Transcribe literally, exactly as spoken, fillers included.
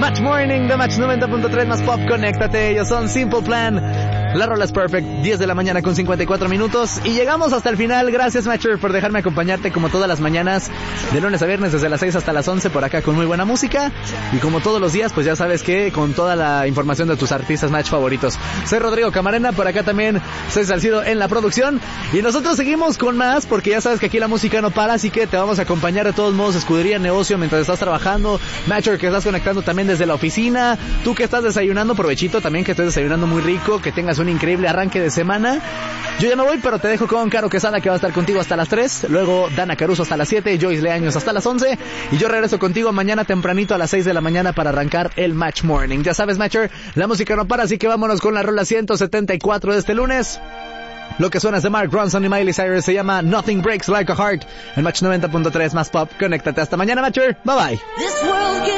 Match Morning de Match noventa punto tres más Pop, conéctate. Ellos son Simple Plan. La rola es perfect, diez de la mañana con cincuenta y cuatro minutos. Y llegamos hasta el final. Gracias, Matcher, por dejarme acompañarte como todas las mañanas, de lunes a viernes, desde las seis hasta las once, por acá con muy buena música. Y como todos los días, pues ya sabes que con toda la información de tus artistas Match favoritos. Soy Rodrigo Camarena, por acá también soy Salcido en la producción. Y nosotros seguimos con más, porque ya sabes que aquí la música no para, así que te vamos a acompañar de todos modos, escudería, negocio, mientras estás trabajando. Matcher, que estás conectando también desde la oficina. Tú que estás desayunando, provechito también, que estés desayunando muy rico, que tengas un increíble arranque de semana. Yo ya me voy, pero te dejo con Caro Quesada, que va a estar contigo hasta las tres, luego Dana Caruso hasta las siete, Joyce Leaños hasta las once, y yo regreso contigo mañana tempranito a las seis de la mañana para arrancar el Match Morning. Ya sabes, Matcher, la música no para, así que vámonos con la rola ciento setenta y cuatro de este lunes. Lo que suena es de Mark Ronson y Miley Cyrus, se llama Nothing Breaks Like a Heart, en Match noventa punto tres más Pop. Conéctate hasta mañana, Matcher. Bye bye.